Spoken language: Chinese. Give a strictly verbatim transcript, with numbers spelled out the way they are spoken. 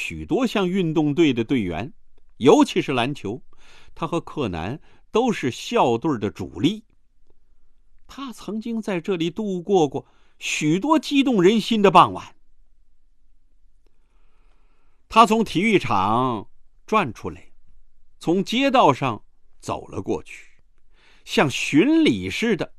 许多项运动队的队员，尤其是篮球，他和柯南都是校队的主力。他曾经在这里度过过许多激动人心的傍晚。他从体育场转出来，从街道上走了过去，像巡礼似的